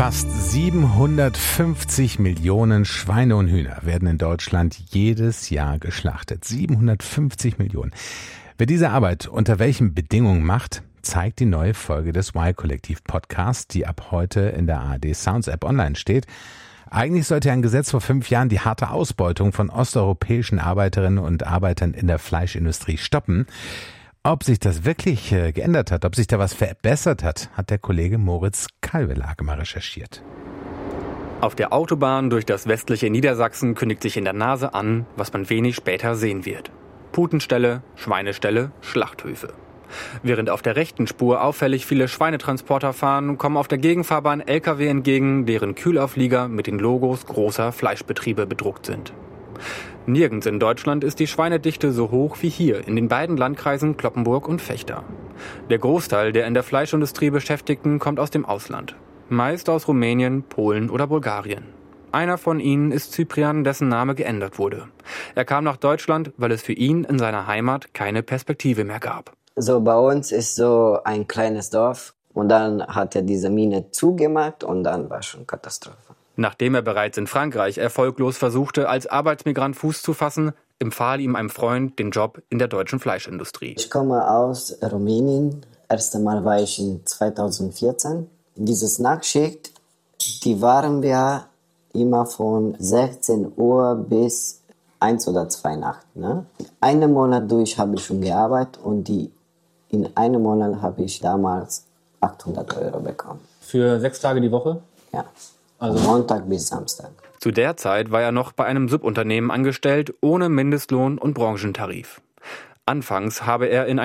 Fast 750 Millionen Schweine und Hühner werden in Deutschland jedes Jahr geschlachtet. 750 Millionen. Wer diese Arbeit unter welchen Bedingungen macht, zeigt die neue Folge des Y-Kollektiv-Podcasts, die ab heute in der ARD Sounds App online steht. Eigentlich sollte ein Gesetz vor 5 Jahren die harte Ausbeutung von osteuropäischen Arbeiterinnen und Arbeitern in der Fleischindustrie stoppen. Ob sich das wirklich geändert hat, ob sich da was verbessert hat, hat der Kollege Moritz Kalbelage mal recherchiert. Auf der Autobahn durch das westliche Niedersachsen kündigt sich in der Nase an, was man wenig später sehen wird. Putenställe, Schweineställe, Schlachthöfe. Während auf der rechten Spur auffällig viele Schweinetransporter fahren, kommen auf der Gegenfahrbahn Lkw entgegen, deren Kühlauflieger mit den Logos großer Fleischbetriebe bedruckt sind. Nirgends in Deutschland ist die Schweinedichte so hoch wie hier in den beiden Landkreisen Cloppenburg und Vechta. Der Großteil der in der Fleischindustrie Beschäftigten kommt aus dem Ausland. Meist aus Rumänien, Polen oder Bulgarien. Einer von ihnen ist Cyprian, dessen Name geändert wurde. Er kam nach Deutschland, weil es für ihn in seiner Heimat keine Perspektive mehr gab. So bei uns ist so ein kleines Dorf und dann hat er diese Mine zugemacht und dann war schon Katastrophe. Nachdem er bereits in Frankreich erfolglos versuchte, als Arbeitsmigrant Fuß zu fassen, empfahl ihm ein Freund den Job in der deutschen Fleischindustrie. Ich komme aus Rumänien. Erst einmal war ich in 2014. Dieses Nachtschicht, die waren wir immer von 16 Uhr bis 1 oder 2 Nacht. Ne? Einen Monat durch habe ich schon gearbeitet und in einem Monat habe ich damals 800 € bekommen. Für 6 Tage die Woche? Ja. Also Montag bis Samstag. Zu der Zeit war er noch bei einem Subunternehmen angestellt, ohne Mindestlohn und Branchentarif. Anfangs habe er in